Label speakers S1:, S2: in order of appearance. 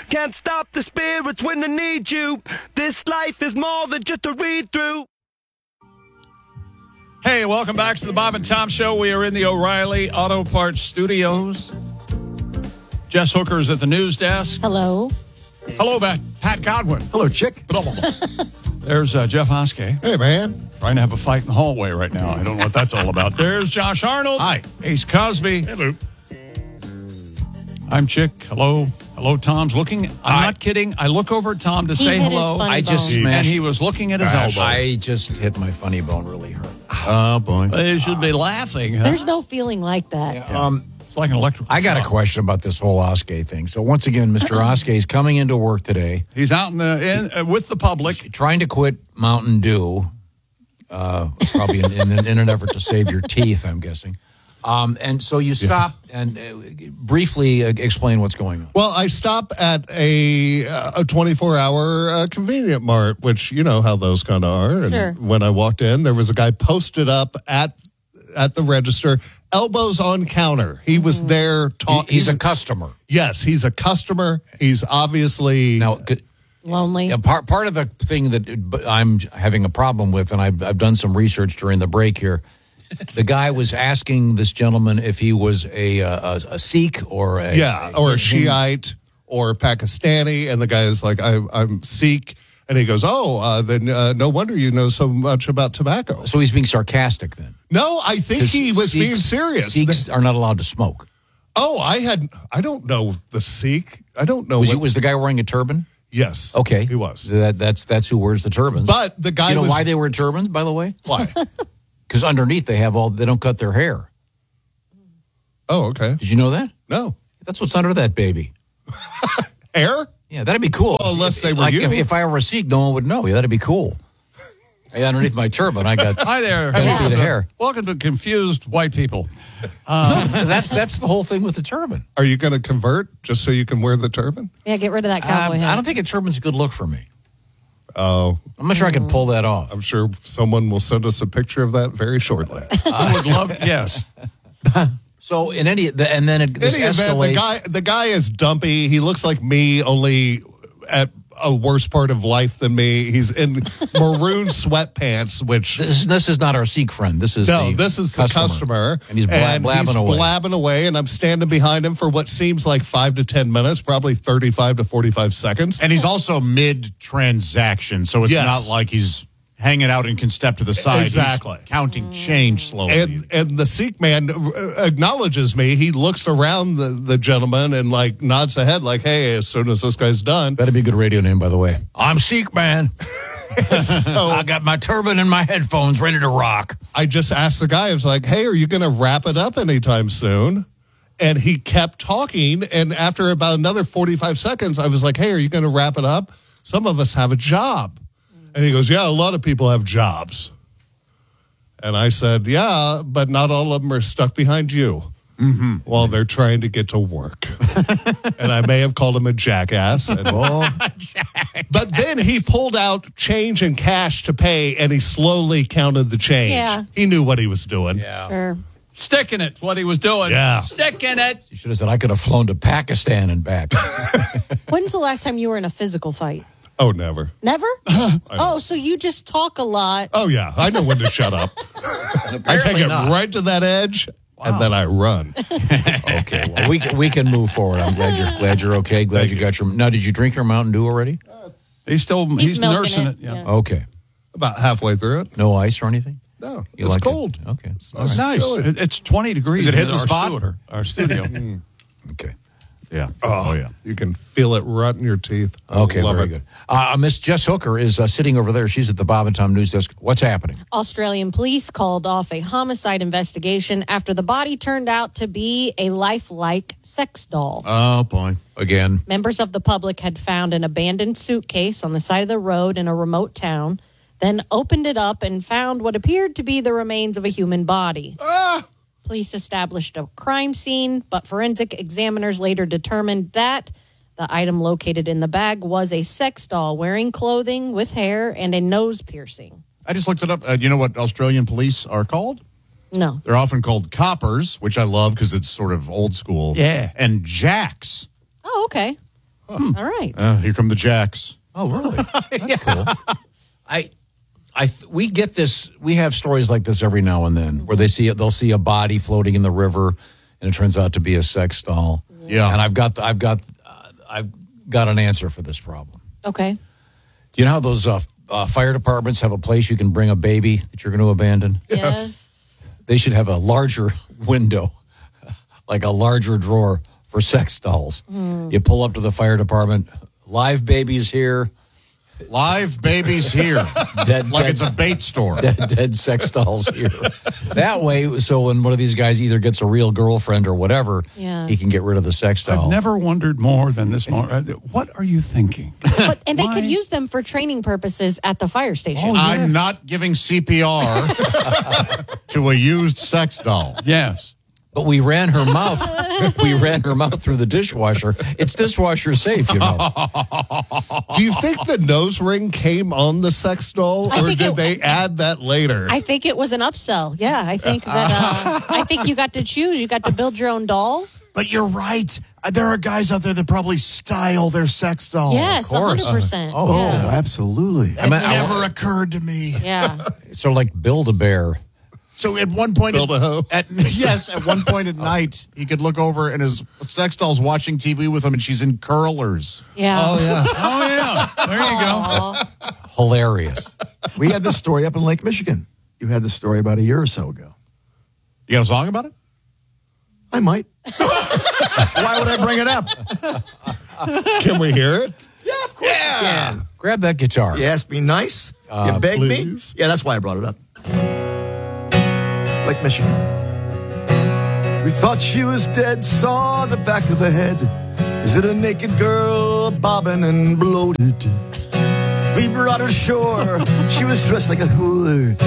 S1: Can't stop the spirits when they need you. This life is more than just a read-through.
S2: Hey, welcome back to the Bob and Tom Show. We are in the O'Reilly Auto Parts Studios. Jess Hooker's at the news desk.
S3: Hello.
S2: Hello, Pat Godwin.
S4: Hello, chick.
S2: There's Jeff Hoskey.
S4: Hey, man.
S2: Trying to have a fight in the hallway right now. I don't know what that's all about. There's Josh Arnold.
S4: Hi.
S2: Ace Cosby.
S4: Hello.
S2: I'm Chick. Hello. Hello, Tom's looking. I'm not kidding. I look over at Tom to say
S3: hit his
S2: hello.
S3: funny
S5: I just
S3: bone.
S2: And
S5: smashed.
S2: he was looking at his elbow.
S5: I just hit my funny bone really hurt.
S4: Oh, boy.
S2: They should be laughing. Huh?
S3: There's no feeling like that.
S2: It's like an electrical
S5: I got a
S2: shock.
S5: question about this whole Oskay thing. So once again, Mr. Oskay is coming into work today,
S2: He's out with the public.
S5: trying to quit Mountain Dew, probably in an effort to save your teeth, I'm guessing. And so you stop and briefly explain what's going on.
S4: Well, I stop at a 24-hour convenient mart, which you know how those kind of are. And
S3: Sure.
S4: when I walked in, there was a guy posted up at the register, elbows on counter. He was there talking.
S5: He's a customer.
S4: Yes, he's a customer. He's obviously
S5: Now,
S3: Lonely.
S5: yeah, part of the thing that I'm having a problem with, and I've done some research during the break here. The guy was asking this gentleman if he was a Sikh or a
S4: Shiite or Pakistani, and the guy is like, I'm Sikh, and he goes, then no wonder you know so much about tobacco.
S5: So he's being sarcastic then.
S4: No, I think he was being serious.
S5: Sikhs are not allowed to smoke.
S4: I don't know the Sikh. I don't know.
S5: Was the guy wearing a turban?
S4: Yes.
S5: Okay,
S4: he was.
S5: That's who wears the turbans.
S4: But the guy
S5: you know
S4: was.
S5: why they wear turbans, by the way?
S4: Why?
S5: Because underneath they don't cut their hair.
S4: Oh, okay.
S5: Did you know that?
S4: No.
S5: That's what's under that baby.
S4: Hair?
S5: Yeah, that'd be cool.
S4: Well, unless they were
S5: like,
S4: you.
S5: If I were a Sikh, no one would know. Yeah, that'd be cool. Hey, underneath my turban, I got
S2: Hi there.
S5: 10 feet of hair.
S2: Welcome to confused white people.
S5: That's the whole thing with the turban.
S4: Are you going to convert just so you can wear the turban?
S3: Yeah, get rid of that cowboy hat.
S5: I don't think a turban's a good look for me.
S4: Oh,
S5: I'm not sure I can pull that off.
S4: I'm sure someone will send us a picture of that very shortly.
S2: I would love, yes.
S5: So in this escalates.
S4: The guy is dumpy. He looks like me, only at a worse part of life than me. He's in maroon sweatpants, which
S5: This is not our Sikh friend. This is the
S4: customer.
S5: And he's blabbing away.
S4: Blabbing away, and I'm standing behind him for what seems like 5 to 10 minutes, probably 35 to 45 seconds.
S6: And he's also mid-transaction, so it's
S4: Yes.
S6: not like he's hanging out and can step to the side.
S4: Exactly.
S6: He's counting change slowly.
S4: And the Sikh man acknowledges me. He looks around the gentleman and like nods ahead like, hey, as soon as this guy's done.
S5: That'd be a good radio name, by the way. I'm Sikh, man. I got my turban and my headphones ready to rock.
S4: I just asked the guy, I was like, hey, are you going to wrap it up anytime soon? And he kept talking. And after about another 45 seconds, I was like, hey, are you going to wrap it up? Some of us have a job. And he goes, yeah, a lot of people have jobs. And I said, yeah, but not all of them are stuck behind you while they're trying to get to work. And I may have called him a jackass. But then he pulled out change and cash to pay, and he slowly counted the change.
S3: Yeah.
S4: He knew what he was doing.
S3: Sure.
S2: Sticking it, what he was doing.
S4: Yeah.
S2: Sticking it.
S5: You should have said I could have flown to Pakistan and back.
S3: When's the last time you were in a physical fight?
S4: Oh, never.
S3: Never? So you just talk a lot.
S4: Oh, yeah. I know when to shut up. I take it right to that edge, and then I run.
S5: Okay, well, we can move forward. I'm glad you're okay. Glad you got your. Now, did you drink your Mountain Dew already?
S2: He's
S3: milking
S2: nursing
S3: it.
S2: it. Yeah.
S5: Okay,
S4: About halfway through it.
S5: no ice or anything.
S4: No,
S5: You
S4: it's
S5: like it?
S4: cold.
S5: Okay, all
S6: It's
S5: right.
S6: nice.
S2: It's 20 degrees.
S6: Is it hitting
S2: in
S6: the spot?
S2: Our studio.
S5: Okay.
S6: Yeah. Oh, yeah.
S4: You can feel it rot in your teeth. I
S5: Okay,
S4: love
S5: very
S4: it.
S5: good. Miss Jess Hooker is sitting over there. She's at the Bob and Tom News Desk. What's happening?
S3: Australian police called off a homicide investigation after the body turned out to be a lifelike sex doll.
S6: Oh, boy.
S5: Again,
S3: Members of the public had found an abandoned suitcase on the side of the road in a remote town, then opened it up and found what appeared to be the remains of a human body. Police established a crime scene, but forensic examiners later determined that the item located in the bag was a sex doll wearing clothing with hair and a nose piercing.
S6: I just looked it up. You know what Australian police are called?
S3: No.
S6: They're often called coppers, which I love because it's sort of old school.
S5: Yeah.
S6: And jacks.
S3: Oh, okay. All right.
S6: Here come the Jacks.
S5: Oh, really? That's cool. We get this. We have stories like this every now and then, where they'll see a body floating in the river, and it turns out to be a sex doll.
S6: Yeah,
S5: and I've got an answer for this problem.
S3: Okay.
S5: Do you know how those fire departments have a place you can bring a baby that you're going to abandon?
S3: Yes.
S5: They should have a larger window, like a larger drawer for sex dolls. You pull up to the fire department, live babies here.
S6: Live babies here. It's a bait store.
S5: Dead sex dolls here. That way, so when one of these guys either gets a real girlfriend or whatever, he can get rid of the sex doll.
S2: I've never wondered more than this moment. What are you thinking?
S3: And they could use them for training purposes at the fire station.
S6: I'm not giving CPR to a used sex doll.
S2: Yes.
S5: But we ran her mouth. We ran her mouth through the dishwasher. It's dishwasher safe, you know.
S4: Do you think the nose ring came on the sex doll, or did they add that later?
S3: I think it was an upsell. Yeah, I think that. I think you got to choose. You got to build your own doll.
S6: But you're right. There are guys out there that probably style their sex doll.
S3: Yes, 100%.
S5: Oh,
S6: absolutely. It never occurred to me.
S3: Yeah.
S5: So like Build-A-Bear.
S6: So at one point,
S4: at
S6: one point at night, he could look over and his sex doll's watching TV with him, and she's in curlers.
S3: Yeah.
S4: Oh yeah.
S2: Oh yeah. There you go.
S5: Hilarious.
S7: We had this story up in Lake Michigan. You had this story about a year or so ago.
S6: You got a song about it?
S7: I might. Why would I bring it up?
S4: Can we hear it?
S7: Yeah, of course. Yeah.
S5: Grab that guitar.
S7: You asked me nice. You begged
S4: please.
S7: me. Yeah, that's why I brought it up. Lake Michigan. We thought she was dead, saw the back of her head. Is it a naked girl, bobbing and bloated? We brought her ashore. She was dressed like a whore.